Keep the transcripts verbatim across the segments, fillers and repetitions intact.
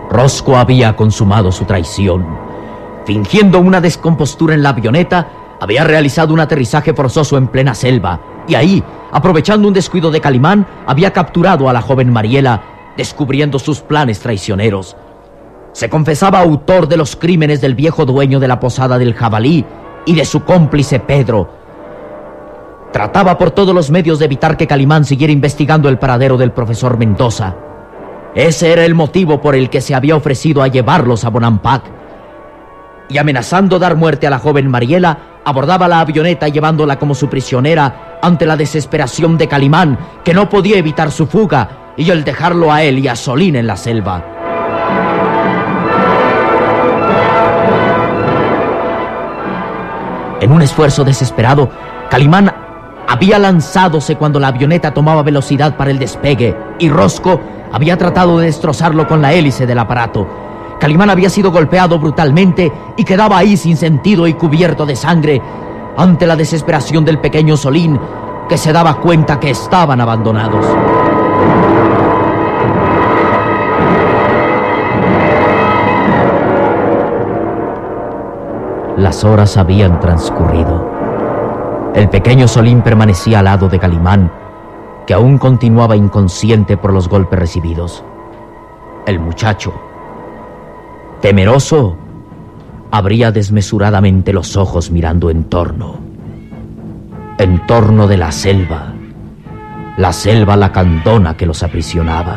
Rosco había consumado su traición. Fingiendo una descompostura en la avioneta, había realizado un aterrizaje forzoso en plena selva, y ahí, aprovechando un descuido de Calimán, había capturado a la joven Mariela, descubriendo sus planes traicioneros. Se confesaba autor de los crímenes del viejo dueño de la posada del Jabalí y de su cómplice Pedro. Trataba por todos los medios de evitar que Calimán siguiera investigando el paradero del profesor Mendoza. Ese era el motivo por el que se había ofrecido a llevarlos a Bonampak. Y amenazando dar muerte a la joven Mariela, abordaba la avioneta llevándola como su prisionera ante la desesperación de Calimán, que no podía evitar su fuga y el dejarlo a él y a Solín en la selva. En un esfuerzo desesperado, Calimán había lanzadose cuando la avioneta tomaba velocidad para el despegue y Rosco había tratado de destrozarlo con la hélice del aparato. Calimán había sido golpeado brutalmente y quedaba ahí sin sentido y cubierto de sangre ante la desesperación del pequeño Solín, que se daba cuenta que estaban abandonados. Las horas habían transcurrido. El pequeño Solín permanecía al lado de Calimán, que aún continuaba inconsciente por los golpes recibidos. El muchacho, temeroso, abría desmesuradamente los ojos mirando en torno. En torno de la selva, la selva lacandona que los aprisionaba.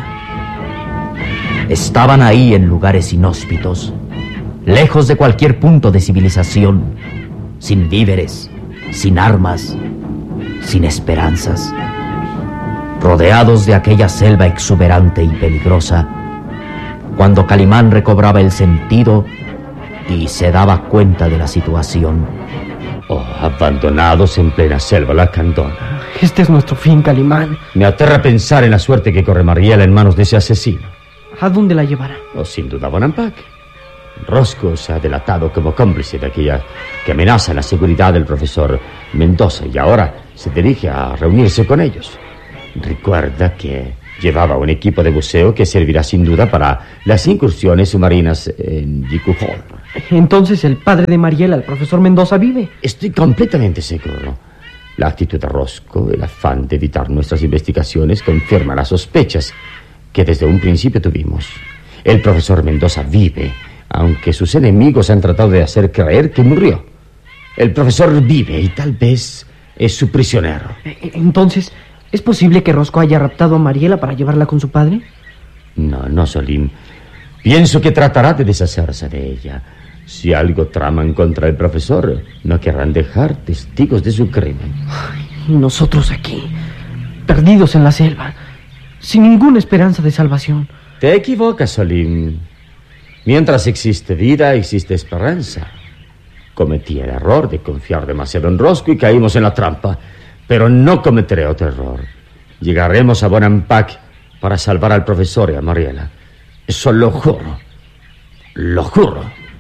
Estaban ahí en lugares inhóspitos, lejos de cualquier punto de civilización, sin víveres, sin armas, sin esperanzas, rodeados de aquella selva exuberante y peligrosa, cuando Calimán recobraba el sentido y se daba cuenta de la situación. Oh, abandonados en plena selva lacandona. Este es nuestro fin, Calimán. Me aterra pensar en la suerte que corre Mariela en manos de ese asesino. ¿A dónde la llevará? Oh, sin duda, Bonampak. Rosco se ha delatado como cómplice de aquella que amenaza la seguridad del profesor Mendoza y ahora se dirige a reunirse con ellos. Recuerda que llevaba un equipo de buceo que servirá sin duda para las incursiones submarinas en Yikuhol. Entonces el padre de Mariela, el profesor Mendoza, vive. Estoy completamente seguro. La actitud de Rosco, el afán de evitar nuestras investigaciones, confirma las sospechas que desde un principio tuvimos. El profesor Mendoza vive, aunque sus enemigos han tratado de hacer creer que murió. El profesor vive y tal vez es su prisionero. Entonces, ¿es posible que Rosco haya raptado a Mariela para llevarla con su padre? No, no, Solín. Pienso que tratará de deshacerse de ella. Si algo traman contra el profesor, no querrán dejar testigos de su crimen. Y nosotros aquí, perdidos en la selva, sin ninguna esperanza de salvación. Te equivocas, Solín. Mientras existe vida, existe esperanza. Cometí el error de confiar demasiado en Rosco y caímos en la trampa, pero no cometeré otro error. Llegaremos a Bonampak para salvar al profesor y a Mariela. Eso lo juro. Lo juro.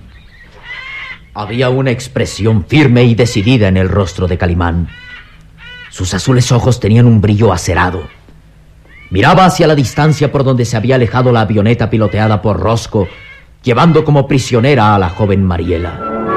Había una expresión firme y decidida en el rostro de Calimán. Sus azules ojos tenían un brillo acerado. Miraba hacia la distancia por donde se había alejado la avioneta piloteada por Rosco, llevando como prisionera a la joven Mariela.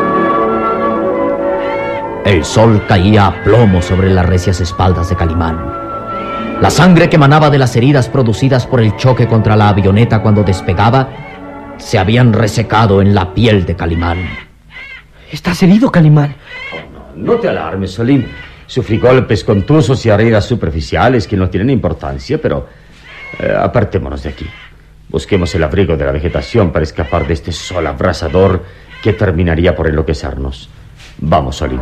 El sol caía a plomo sobre las recias espaldas de Calimán. La sangre que emanaba de las heridas producidas por el choque contra la avioneta cuando despegaba se habían resecado en la piel de Calimán. ¿Estás herido, Calimán? Oh, no, no te alarmes, Solín. Sufrí golpes contusos y heridas superficiales que no tienen importancia, pero eh, apartémonos de aquí. Busquemos el abrigo de la vegetación para escapar de este sol abrasador que terminaría por enloquecernos. Vamos, Solín.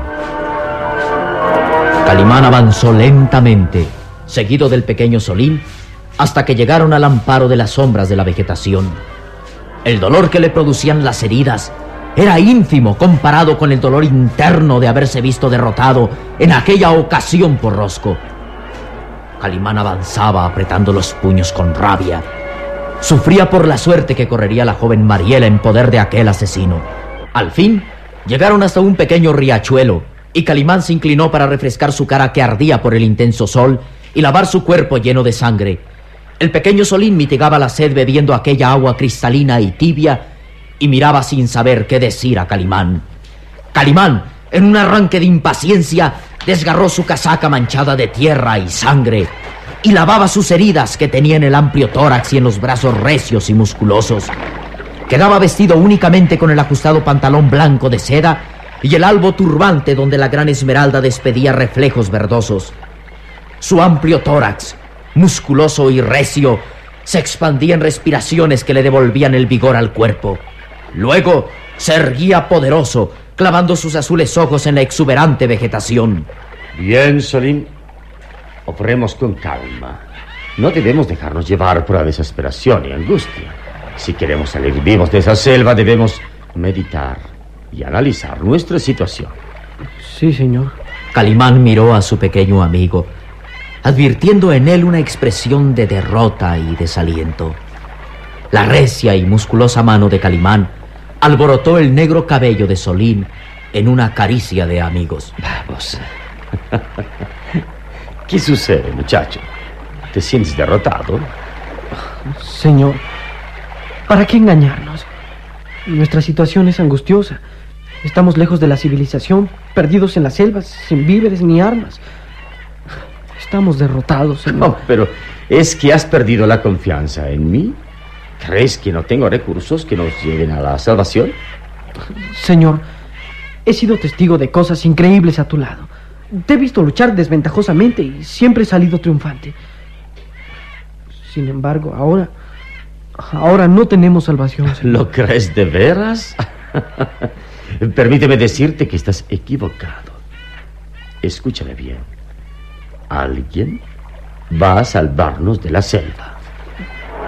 Calimán avanzó lentamente, seguido del pequeño Solín, hasta que llegaron al amparo de las sombras de la vegetación. El dolor que le producían las heridas era ínfimo comparado con el dolor interno de haberse visto derrotado en aquella ocasión por Rosco. Calimán avanzaba apretando los puños con rabia. Sufría por la suerte que correría la joven Mariela en poder de aquel asesino. Al fin, llegaron hasta un pequeño riachuelo y Calimán se inclinó para refrescar su cara que ardía por el intenso sol y lavar su cuerpo lleno de sangre. El pequeño Solín mitigaba la sed bebiendo aquella agua cristalina y tibia y miraba sin saber qué decir a Calimán. Calimán, en un arranque de impaciencia, desgarró su casaca manchada de tierra y sangre y lavaba sus heridas que tenía en el amplio tórax y en los brazos recios y musculosos. Quedaba vestido únicamente con el ajustado pantalón blanco de seda y el albo turbante donde la gran esmeralda despedía reflejos verdosos. Su amplio tórax, musculoso y recio, se expandía en respiraciones que le devolvían el vigor al cuerpo. Luego se erguía poderoso, clavando sus azules ojos en la exuberante vegetación. Bien, Solín. Obremos con calma. No debemos dejarnos llevar por la desesperación y angustia. Si queremos salir vivos de esa selva, debemos meditar y analizar nuestra situación. Sí, señor. Calimán miró a su pequeño amigo, advirtiendo en él una expresión de derrota y desaliento. La recia y musculosa mano de Calimán alborotó el negro cabello de Solín en una caricia de amigos. Vamos. ¿Qué sucede, muchacho? ¿Te sientes derrotado? Señor, ¿para qué engañarnos? Nuestra situación es angustiosa. Estamos lejos de la civilización, perdidos en las selvas, sin víveres ni armas. Estamos derrotados, señor. No, pero ¿es que has perdido la confianza en mí? ¿Crees que no tengo recursos que nos lleven a la salvación? Señor, he sido testigo de cosas increíbles a tu lado. Te he visto luchar desventajosamente y siempre he salido triunfante. Sin embargo, ahora... Ahora no tenemos salvación, señor. ¿Lo crees de veras? Permíteme decirte que estás equivocado. Escúchame bien. Alguien va a salvarnos de la selva.